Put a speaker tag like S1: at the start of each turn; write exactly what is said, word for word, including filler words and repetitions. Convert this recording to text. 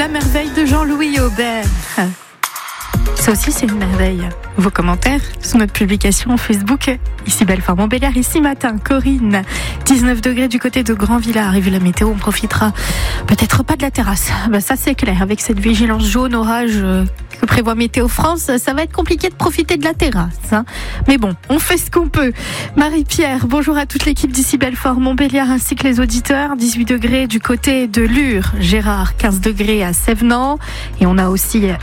S1: La merveille de Jean-Louis Aubert. Ça aussi, c'est une merveille. Vos commentaires sur notre publication Facebook. Ici Belfort-Montbéliard, ici matin, Corinne. dix-neuf degrés du côté de Grand-Villard. Et vu la météo, on profitera peut-être pas de la terrasse. Ben, ça, c'est clair. Avec cette vigilance jaune, orage euh, que prévoit Météo France, ça va être compliqué de profiter de la terrasse. Hein. Mais bon, on fait ce qu'on peut. Marie-Pierre, bonjour à toute l'équipe d'ici Belfort-Montbéliard ainsi que les auditeurs. dix-huit degrés du côté de Lure. Gérard, quinze degrés à Sévenant. Et on a aussi